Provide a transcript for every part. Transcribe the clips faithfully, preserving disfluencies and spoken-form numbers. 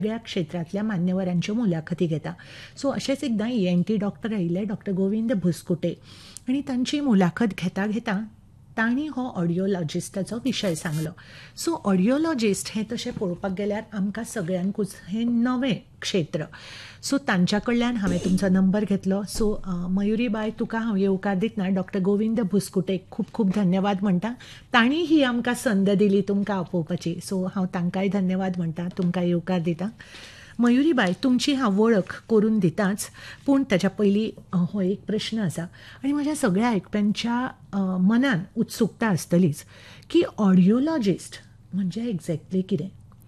वेगळ्या क्षेत्रातल्या मान्यवरांच्यो मुलाखती घेता. सो अशेंच एकदां ई एन टी डॉक्टर आयिल्ले, डॉक्टर गोविंद भुस्कुटे, आनी तांची मुलाखत घेता घेता तांणी हो ऑडियोलॉजिस्टाचो विशय सांगलो. सो ऑडियोलॉजिस्ट हें तशें पळोवपाक गेल्यार आमकां सगळ्यांकूच हें नवें क्षेत्र. सो तांच्या कडल्यान हांवें तुमचो नंबर घेतलो. सो मयुरी बाय, तुका हांव येवकार दितना डॉक्टर गोविंद भुस्कुटेक खूब खूब धन्यवाद म्हणटा. तांणी ही आमकां संद दिली तुमकां आपोवपाची. सो हांव तांकांय धन्यवाद म्हणटा, तुमकां येवकार दिता. मयुरी बाय, तुमची हांव वळख करून दिताच, पूण ताच्या पयलीं हो एक प्रश्न आसा आनी म्हज्या सगळ्या आयकप्यांच्या मनान उत्सुकता आसतलीच की ऑडियोलॉजिस्ट म्हणजे एक्झॅक्टली कितें?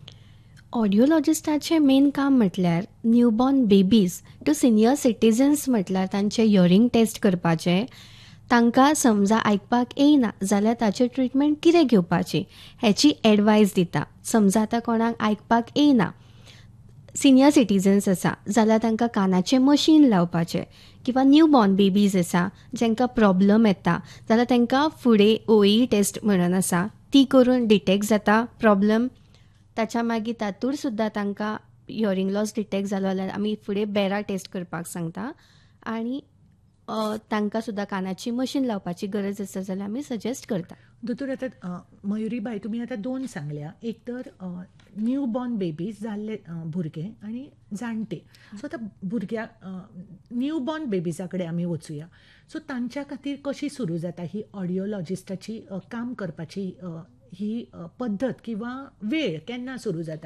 ऑडियोलॉजिस्टाचें मेन काम म्हटल्यार newborn babies to senior citizens म्हटल्यार तांचें हियरींग टेस्ट करपाचें. तांकां समजा आयकपाक येयना जाल्यार ताचें ट्रिटमेंट कितें घेवपाची हेची एडवायस दिता. समजा आतां कोणाक आयकपाक येयना, सिनियर सिटिझन्स आसा जाल्यार तांकां कानाचें मशीन लावपाचें, किंवा न्यूबॉर्न बेबीज आसा जांकां प्रॉब्लम येता जाल्यार तांकां फुडें ओ ई टेस्ट म्हणून आसा ती करून डिटेक्ट जाता प्रॉब्लम. ताच्या मागीर तातूंत सुद्दां तांकां हियरींग लॉस डिटेक्ट जालो जाल्यार आमी फुडें बॅरा टेस्ट करपाक सांगता. आनी तांकां सुद्दां कानाची मशीन लावपाची गरज आसा जाल्यार आमी सजेस्ट करता. दोतोर, आतां मयुरी बाय, तुमी आतां दोन सांगल्या, एक तर न्यू बॉर्न बेबीज जाल्ले भुरगे आनी जाणटे. सो आतां भुरग्याक न्यू बॉर्न बेबीजा कडेन आमी वचुया. सो तांच्या खातीर कशी सुरू जाता ही ऑडियोलॉजिस्टाची काम करपाची ही पद्दत किंवा वेळ केन्ना सुरू जाता?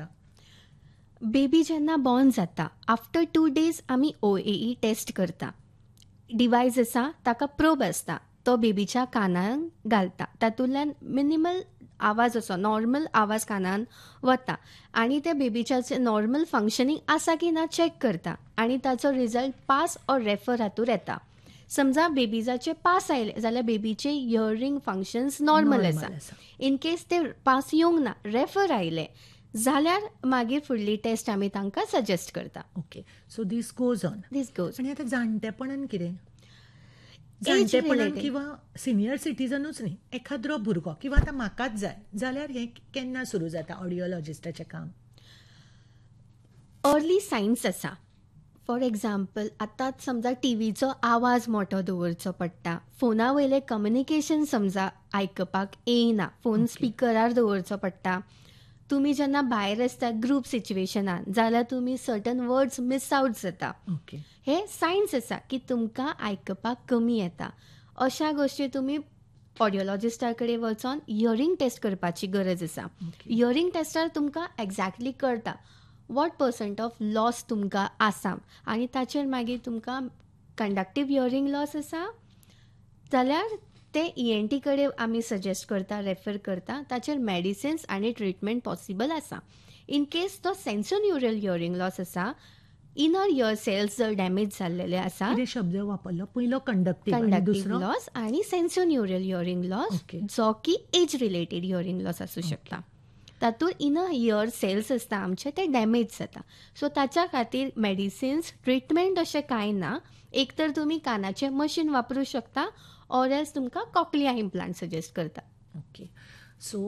बेबी जेन्ना बॉर्न जाता आफ्टर टू डेज आमी ओ ए ई टेस्ट करता. डिवायस आसा, ताका प्रोब आसता, तो बेबीच्या कानान घालता. तातूंतल्यान मिनिमल आवाज असो नॉर्मल आवाज कानान वता आनी त्या बेबीच्या नॉर्मल फंक्शनींग आसा की ना चॅक करता आनी ताचो रिजल्ट पास ऑर रेफर हातूंत येता. समजा बेबीजाचे पास आयले जाल्यार बेबीचे हियरींग फंक्शन्स नॉर्मल आसा. इन केस ते पास येवंक ना, रेफर आयले जाल्यार मागीर फुडली टेस्ट आमी तांकां सजेस्ट करता. Okay, so this goes on this goes आनी आतां जाणटेपणान कितें? जाणटेपणान किंवा सिनियर सिटीजनूच न्ही, एखाद्रो भुरगो किंवा आतां म्हाकाच जाय जाल्यार हें केन्ना सुरू जाता ऑडियोलॉजिस्टाचें काम? अर्ली सायन्स आसा. फॉर एग्जाम्पल आतां समजा टीव्हीचो आवाज मोठो दवरचो पडटा, फोना वयलें कम्युनिकेशन समजा आयकपाक येयना, फोन स्पिकरार दवरचो पडटा. तुमी जेन्ना भायर आसता ग्रूप सिच्युएशनान जाल्यार तुमी सर्टन वर्ड्स मिस आउट जाता. ओके, हे सायन्स आसा की तुमकां आयकपाक कमी येता. अशा गोश्टी तुमी ऑडियोलॉजिस्टा कडेन वचून हियरींग टेस्ट करपाची गरज आसा. हियरींग टेस्टार तुमकां एक्झॅक्टली कळटा वॉट पर्संट ऑफ लॉस तुमकां आसा आनी ताचेर मागीर तुमकां कंडक्टीव हियरींग लॉस आसा जाल्यार ते ई एन टी कडेन आमी सजेस्ट करता, रेफर करता. ताचेर मेडिसिन्स आनी ट्रिटमेंट पॉसिबल आसा. इन केस तो सेन्सोन्युरल हियरींग लॉस आसा, इनर इयर सेल्स जर डॅमेज जाल्लेले आसा, कितें शब्द वापरलो पयलो? कंडक्टीव कंडक्टीव लॉस आनी सेन्सोन्युरल हियरींग लॉस, जो की एज रिलेटेड हियरींग लॉस आसूं शकता. तातूंत इनर इयर सेल्स आसता आमचे ते डॅमेज जाता. सो ताच्या खातीर मेडिसिन्स ट्रिटमेंट अशें कांय ना. एक तर तुमी कानाचें मशीन वापरूं शकता ऑर एल्स तुमकां कॉक्लिया इम्प्लांट सजेस्ट करता. ओके, सो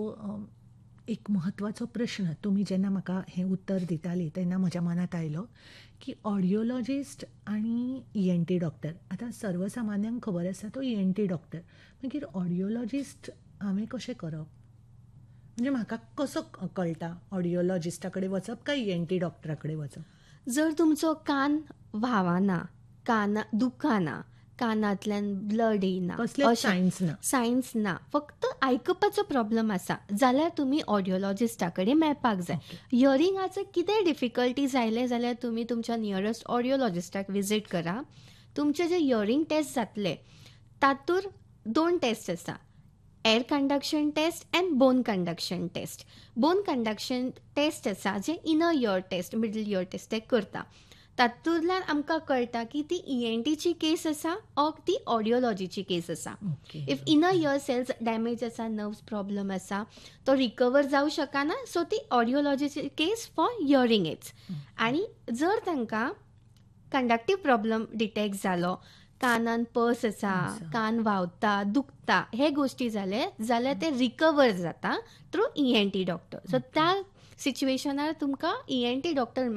एक म्हत्वाचो प्रश्न, तुमी जेन्ना म्हाका हें उत्तर दिताली तेन्ना म्हज्या मनांत आयलो की ऑडियोलॉजिस्ट आनी ई एन टी डॉक्टर, आतां सर्वसामान्यांक खबर आसा तो ई एन टी डॉक्टर, मागीर ऑडियोलॉजिस्ट हांवें कशें करप? म्हणजे म्हाका कसो कळटा ऑडियोलॉजिस्टा कडेन वचप काय ई एन टी डॉक्टरा कडेन वचप? जर तुमचो कान व्हांवना, काना दुखना, कानांतल्यान ब्लड येयना, कसले सायन्स ना, सायन्स ना, फक्त आयकपाचो प्रॉब्लम आसा जाल्यार तुमी ऑडियोलॉजिस्टा कडेन मेळपाक जाय. हियरिंगाचे कितें डिफिकल्टीज आयले जाल्यार तुमी तुमच्या नियरस्ट ऑडियोलॉजिस्टाक विजीट करा. तुमचे जे हियरींग टेस्ट जातले तातूंत दोन टेस्ट आसा, air conduction taste end bone conduction taste. Bone conduction taste आसा जे inner year taste, middle year taste ते करता. तातूंतल्यान आमकां कळटा की ती ई एन टीची केस आसा ऑर ती ऑडियोलॉजीची केस आसा. If inner year cells damage आसा, नर्व्स प्रॉब्लम आसा, तो रिकवर जावं शकना, सो ती ऑडियोलॉजीची केस फॉर हियरींग एड्स. आनी जर तांकां कंडक्टीव प्रॉब्लम डिटेक्ट जालो, कानान पर्स आसा, कान व्हांवता, दुखता, हे गोश्टी जाले जाल्यार ते रिकवर जाता through E N T doctor. So त्या सिच्युएशनार तुमकां ई एन टी डॉक्टर